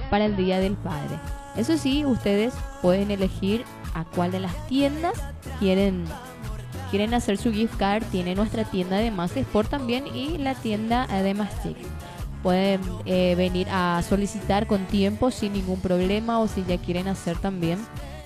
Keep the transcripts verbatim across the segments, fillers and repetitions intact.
para el Día del Padre. Eso sí, ustedes pueden elegir a cuál de las tiendas quieren quieren hacer su gift card. Tiene nuestra tienda de Más Sport también y la tienda de Más Chic. Pueden eh, venir a solicitar con tiempo sin ningún problema, o si ya quieren hacer también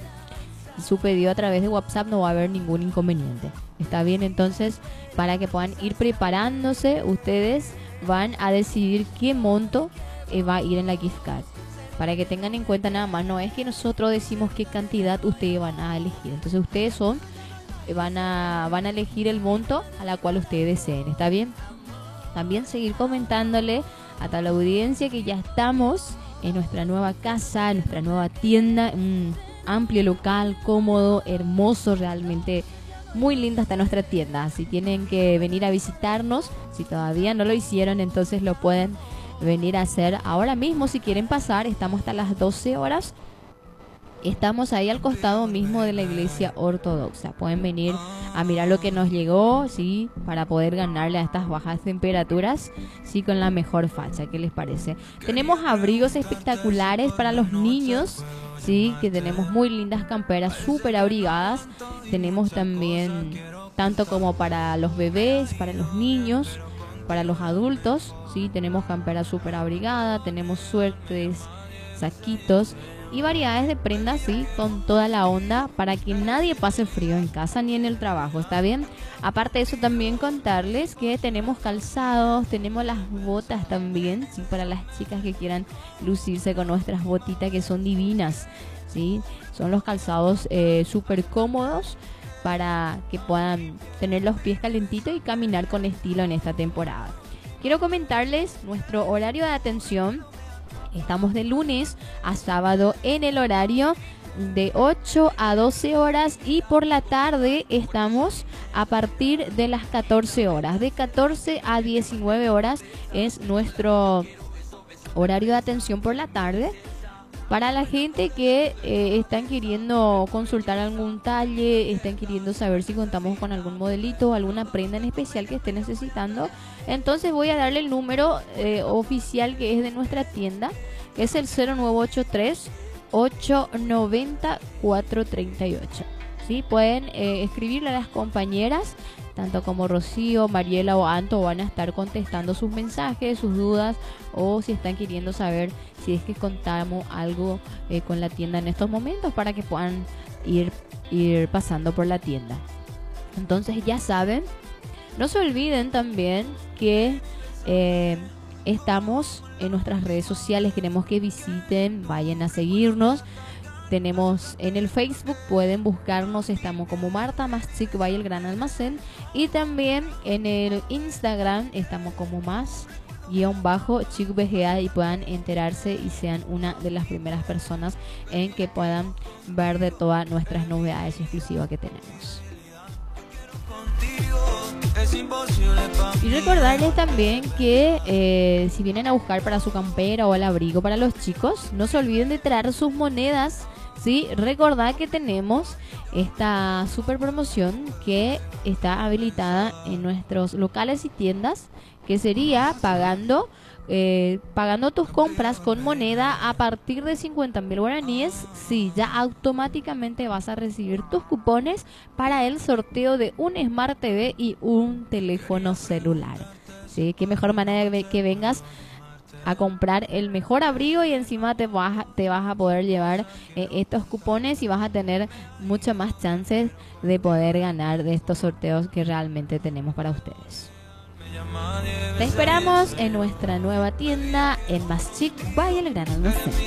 su pedido a través de WhatsApp, no va a haber ningún inconveniente. Está bien, entonces para que puedan ir preparándose, ustedes van a decidir qué monto eh, va a ir en la gift card. Para que tengan en cuenta, nada más, no es que nosotros decimos qué cantidad ustedes van a elegir. Entonces ustedes son van a van a elegir el monto a la cual ustedes deseen. ¿Está bien? También seguir comentándole a toda la audiencia que ya estamos en nuestra nueva casa, en nuestra nueva tienda, un amplio local, cómodo, hermoso, realmente muy linda está nuestra tienda. Si tienen que venir a visitarnos, si todavía no lo hicieron, entonces lo pueden venir a hacer ahora mismo. Si quieren pasar, estamos hasta las doce horas. Estamos ahí al costado mismo de la iglesia ortodoxa. Pueden venir a mirar lo que nos llegó, sí, para poder ganarle a estas bajas temperaturas, sí, con la mejor facha. ¿Qué les parece? Tenemos abrigos espectaculares para los niños, sí, que tenemos muy lindas camperas súper abrigadas. Tenemos también tanto como para los bebés, para los niños, para los adultos, sí, tenemos camperas súper abrigadas, tenemos suertes, saquitos y variedades de prendas, sí, con toda la onda para que nadie pase frío en casa ni en el trabajo. ¿Está bien? Aparte de eso, también contarles que tenemos calzados, tenemos las botas también, sí, para las chicas que quieran lucirse con nuestras botitas que son divinas, sí. Son los calzados eh, súper cómodos para que puedan tener los pies calentitos y caminar con estilo en esta temporada. Quiero comentarles nuestro horario de atención. Estamos de lunes a sábado en el horario de ocho a doce horas y por la tarde estamos a partir de las catorce horas. De catorce a diecinueve horas es nuestro horario de atención por la tarde. Para la gente que eh, están queriendo consultar algún talle, están queriendo saber si contamos con algún modelito o alguna prenda en especial que esté necesitando, entonces voy a darle el número eh, oficial que es de nuestra tienda, que es el cero nueve ocho tres, ocho nueve cero, cuatro tres ocho. ¿Sí? Pueden eh, escribirle a las compañeras, tanto como Rocío, Mariela o Anto, van a estar contestando sus mensajes, sus dudas, o si están queriendo saber si es que contamos algo eh, con la tienda en estos momentos, para que puedan ir, ir pasando por la tienda. Entonces ya saben, no se olviden también que eh, estamos en nuestras redes sociales, queremos que visiten, vayan a seguirnos. Tenemos en el Facebook, pueden buscarnos, estamos como Marta Más Chic by El Gran Almacén, y también en el Instagram estamos como Más guión bajo Chic V G A, y puedan enterarse y sean una de las primeras personas en que puedan ver de todas nuestras novedades exclusivas que tenemos. Y recordarles también que eh, si vienen a buscar para su campera o el abrigo para los chicos, no se olviden de traer sus monedas. Sí, recordad que tenemos esta super promoción que está habilitada en nuestros locales y tiendas, que sería pagando eh, pagando tus compras con moneda a partir de cincuenta mil guaraníes. Sí, ya automáticamente vas a recibir tus cupones para el sorteo de un Smart T V y un teléfono celular. Sí, qué mejor manera de que vengas a comprar el mejor abrigo y encima te vas a, te vas a poder llevar eh, estos cupones y vas a tener muchas más chances de poder ganar de estos sorteos que realmente tenemos para ustedes. Te esperamos en nuestra nueva tienda en Más Chic by El Gran Almacén.